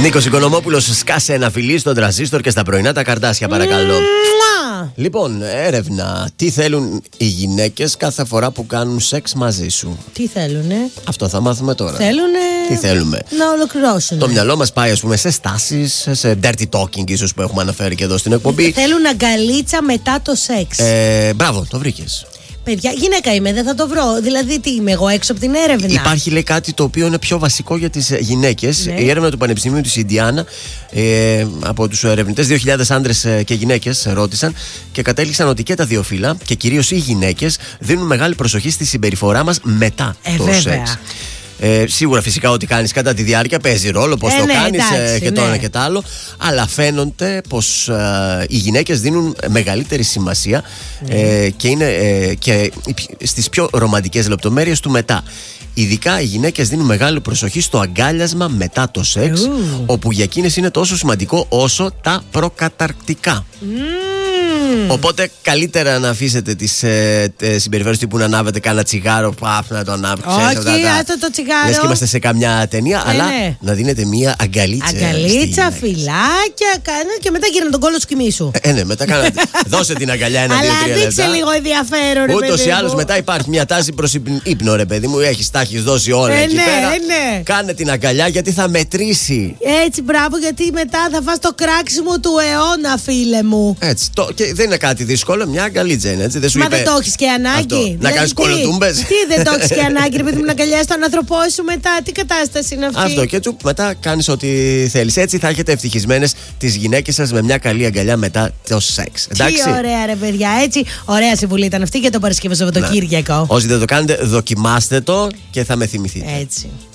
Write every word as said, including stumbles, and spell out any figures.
Νίκος Οικονομόπουλος, σκάσε ένα φιλί στον τρανζίστορ και στα πρωινά τα καρτάσια, παρακαλώ. Λοιπόν, έρευνα. Τι θέλουν οι γυναίκες κάθε φορά που κάνουν σεξ μαζί σου? Τι θέλουνε? Αυτό θα μάθουμε τώρα. Θέλουνε. Τι θέλουμε? Να ολοκληρώσουν. Το μυαλό μας πάει, ας πούμε, σε στάσεις, σε dirty talking, ίσως, που έχουμε αναφέρει και εδώ στην εκπομπή. Θέλουν αγκαλίτσα μετά το σεξ. Ε, μπράβο, το βρήκες. Παιδιά, γυναίκα είμαι, δεν θα το βρω. Δηλαδή, τι είμαι εγώ έξω από την έρευνα? Υπάρχει, λέει, κάτι το οποίο είναι πιο βασικό για τις γυναίκες. Ναι. Η έρευνα του Πανεπιστημίου της Ιντιάνα, ε, από τους ερευνητές, δύο χιλιάδες άντρες και γυναίκες ρώτησαν και κατέληξαν ότι και τα δύο φύλλα και κυρίως οι γυναίκες δίνουν μεγάλη προσοχή στη συμπεριφορά μας μετά ε, το βέβαια. σεξ. Ε, σίγουρα φυσικά ό,τι κάνεις κατά τη διάρκεια παίζει ρόλο, πώς ε, το ναι, κάνεις εντάξει, και το ένα ναι. και το άλλο. Αλλά φαίνονται πως ε, οι γυναίκες δίνουν μεγαλύτερη σημασία ναι. ε, και είναι ε, και στις πιο ρομαντικές λεπτομέρειες του μετά. Ειδικά οι γυναίκες δίνουν μεγάλη προσοχή στο αγκάλιασμα μετά το σεξ, Ου. όπου για εκείνες είναι τόσο σημαντικό όσο τα προκαταρκτικά. Mm. Οπότε καλύτερα να αφήσετε τις ε, συμπεριφέρειες τύπου να ανάβετε κάνα τσιγάρο, παφ, να το ανάβετε. Όχι, αυτό το τσιγάρο. Λες και είμαστε σε καμιά ταινία, ε, αλλά ναι. να δίνετε μία αγκαλίτσα. Αγκαλίτσα, φυλάκια, κάνω και μετά γύρω τον κόλλο του κοιμήσου. Ε, ναι, μετά κάνατε. Δώσε την αγκαλιά ένα, δύο, τρία λεπτά. Αλλά δείξε λίγο ενδιαφέρον, ρε παιδί μου. Ούτως ή άλλως μετά υπάρχει μια τάση προς ύπνο, ρε παιδί μου. Έχεις, τα έχεις δώσει όλα ε, εκεί ναι, πέρα. ναι. Κάνε την αγκαλιά γιατί θα μετρήσει. Έτσι, μπράβο, γιατί μετά θα φας το κράξιμο του αιώνα, φίλε μου. Έτσι. Το, και δεν είναι κάτι δύσκολο, μια αγκαλίτσα είναι, έτσι. Δεν σου Μα είπε, δεν το έχεις και ανάγκη. αυτό, δηλαδή, να κάνεις κολοτούμπες. Τι δεν το έχεις και ανάγκη, ρε παιδί μου, να αγκαλιάσεις τον άνθρωπό σου μετά? Τι κατάσταση είναι αυτή? Αυτό, και έτσι μετά κάνεις ό,τι θέλεις. Έτσι θα έχετε ευτυχισμένες τις γυναίκες σας με μια καλή αγκαλιά μετά το σεξ. Εντάξει. Τι ωραία, ρε παιδιά. Έτσι, ωραία συμβουλή ήταν αυτή για το Παρασκευό Σαββατοκύριακο. Όσοι δεν το κάνετε, δοκιμάστε το και θα με θυμηθείτε. Έτσι.